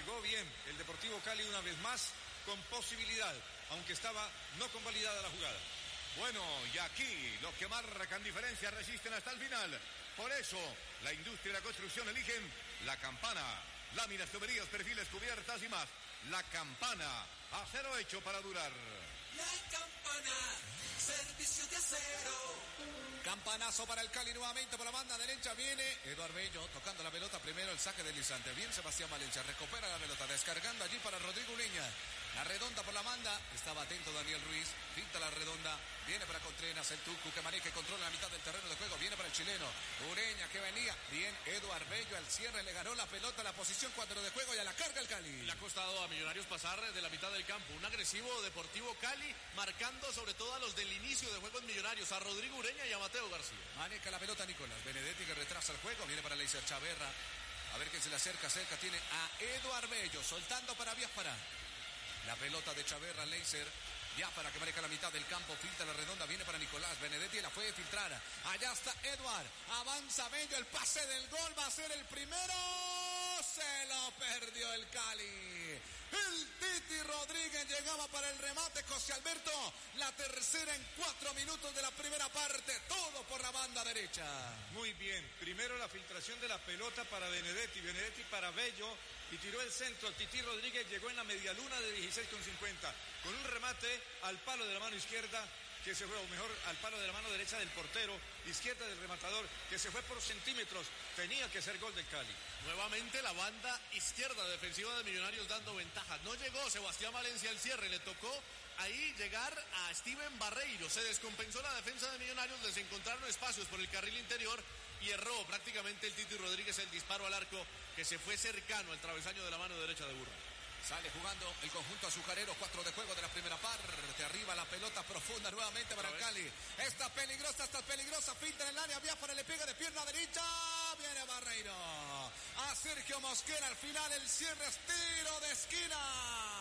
llegó bien el Deportivo Cali una vez más con posibilidad, aunque estaba no convalidada la jugada. Bueno, y aquí los que marcan diferencia resisten hasta el final. Por eso, la industria y la construcción eligen La Campana. Láminas, tuberías, perfiles, cubiertas y más. La Campana, acero hecho para durar. La Campana, servicio de acero. Campanazo para el Cali nuevamente por la banda derecha. Viene Eduardo Bello tocando la pelota. Primero el saque deslizante. Bien Sebastián Valencia. Recupera la pelota. Descargando allí para Rodrigo Ureña. La redonda por la banda. Estaba atento Daniel Ruiz. Pinta la redonda. Viene para Contreras. El Tucu que maneja y controla la mitad del terreno de juego. Viene para el chileno. Ureña que venía. Bien Eduardo Bello al cierre. Le ganó la pelota a la posición 4 de juego y a la carga el Cali. Le ha costado a Millonarios pasar de la mitad del campo. Un agresivo Deportivo Cali marcando sobre todo a los del inicio de juego en Millonarios. A Rodrigo Ureña y a Mateo García. Maneja la pelota Nicolás Benedetti que retrasa el juego. Viene para Leiser Chaverra. A ver quién se le acerca. Cerca tiene a Eduardo Bello. Soltando para Biafara. La pelota de Chaverra, Leiser. Biafara que maneja la mitad del campo. Filtra la redonda. Viene para Nicolás Benedetti. La puede filtrar. Allá está Eduardo. Avanza Bello. El pase del gol va a ser el primero. Se lo perdió el Cali. El Titi Rodríguez llegaba para el remate. José Alberto. La tercera en 4 minutos de la primera parte. Todo por la banda derecha. Muy bien. Primero la filtración de la pelota para Benedetti. Benedetti para Bello. Y tiró el centro. El Titi Rodríguez llegó en la medialuna de 16,50. Con un remate al palo de la mano izquierda. Que se fue, o mejor, al palo de la mano derecha del portero, izquierda del rematador, que se fue por centímetros. Tenía que ser gol del Cali. Nuevamente la banda izquierda defensiva de Millonarios dando ventaja. No llegó Sebastián Valencia al cierre, le tocó ahí llegar a Steven Barreiro. Se descompensó la defensa de Millonarios, les encontraron espacios por el carril interior y erró prácticamente el Titi Rodríguez el disparo al arco que se fue cercano al travesaño de la mano derecha de Burra. Sale jugando el conjunto azucarero, 4 de juego de la primera parte. Arriba la pelota profunda nuevamente para el Cali. Está peligrosa, finta en el área. Biafara le pega de pierna derecha. Viene Barreiro. A Sergio Mosquera al final el cierre es tiro de esquina.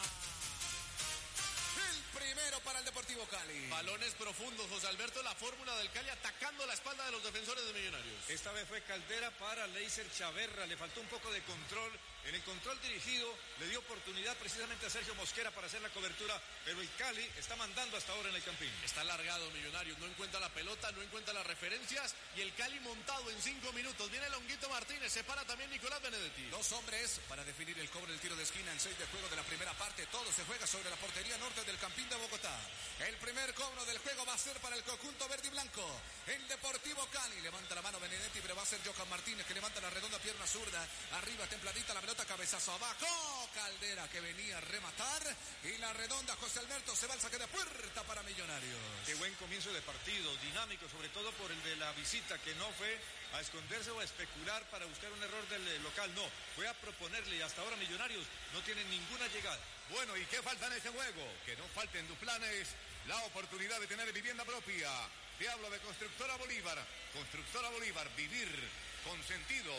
El primero para el Deportivo Cali. Balones profundos, José Alberto, la fórmula del Cali atacando la espalda de los defensores de Millonarios. Esta vez fue Caldera para Leiser Chaverra. Le faltó un poco de control. En el control dirigido le dio oportunidad precisamente a Sergio Mosquera para hacer la cobertura, pero el Cali está mandando hasta ahora en el campín. Está largado Millonarios, no encuentra la pelota, no encuentra las referencias y el Cali montado en 5 minutos. Viene Longuito Martínez, se para también Nicolás Benedetti. 2 hombres para definir el cobro del tiro de esquina en 6 de juego de la primera parte. Todo se juega sobre la portería norte del Campín de Bogotá. El primer cobro del juego va a ser para el conjunto verde y blanco. El Deportivo Cali levanta la mano Benedetti, pero va a ser Johan Martínez que levanta la redonda pierna zurda. Arriba templadita la pelota, cabezazo abajo. Caldera que venía a rematar y la redonda José Alberto se va al saque de puerta para Millonarios. Qué buen comienzo de partido, dinámico, sobre todo por el de la visita, que no fue a esconderse o a especular para buscar un error del local, no, fue a proponerle y hasta ahora Millonarios no tienen ninguna llegada. Bueno, ¿y qué falta en este juego? Que no falten tus planes la oportunidad de tener vivienda propia. Te hablo de Constructora Bolívar. Constructora Bolívar, vivir con sentido.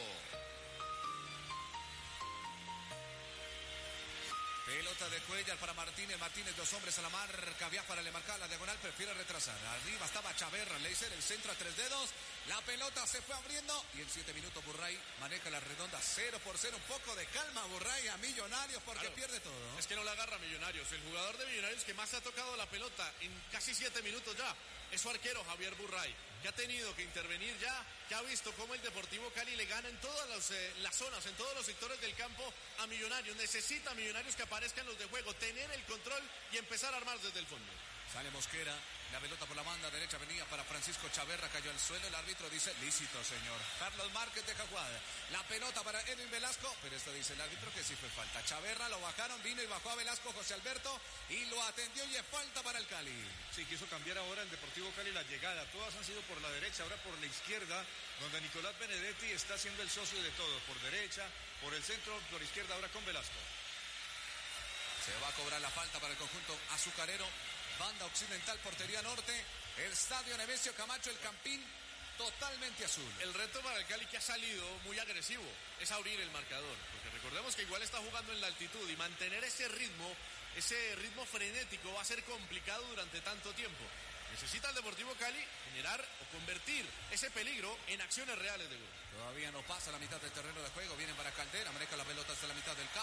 Pelota de Cuellar para Martínez. Martínez, 2 hombres a la marca. Biafara le marca la diagonal, prefiere retrasar. Arriba estaba Chaverra, Leiser, el centro a 3 dedos. La pelota se fue abriendo y en 7 minutos Burray maneja la redonda 0-0. Un poco de calma Burray a Millonarios porque claro, pierde todo. Es que no la agarra Millonarios. El jugador de Millonarios que más ha tocado la pelota en casi 7 minutos ya es su arquero Javier Burray, que ha tenido que intervenir ya, que ha visto cómo el Deportivo Cali le gana en todas las zonas, en todos los sectores del campo a Millonarios. Necesita a Millonarios que aparezcan los de juego, tener el control y empezar a armar desde el fondo. Sale Mosquera, la pelota por la banda derecha venía para Francisco Chaverra, cayó al suelo, el árbitro dice, lícito señor. Carlos Márquez de Jaguar, la pelota para Edwin Velasco, pero esto dice el árbitro que sí fue falta. Chaverra lo bajaron, vino y bajó a Velasco José Alberto y lo atendió y es falta para el Cali. Sí, quiso cambiar ahora el Deportivo Cali la llegada, todas han sido por la derecha, ahora por la izquierda, donde Nicolás Benedetti está siendo el socio de todos, por derecha, por el centro, por izquierda, ahora con Velasco. Se va a cobrar la falta para el conjunto azucarero. Banda occidental, portería norte. El estadio Nemesio Camacho, el Campín totalmente azul. El reto para el Cali, que ha salido muy agresivo, es abrir el marcador. Porque recordemos que igual está jugando en la altitud y mantener ese ritmo frenético va a ser complicado durante tanto tiempo. Necesita el Deportivo Cali generar o convertir ese peligro en acciones reales de gol. Todavía no pasa la mitad del terreno de juego. Vienen para Caldera, maneja la pelota hasta la mitad del campo.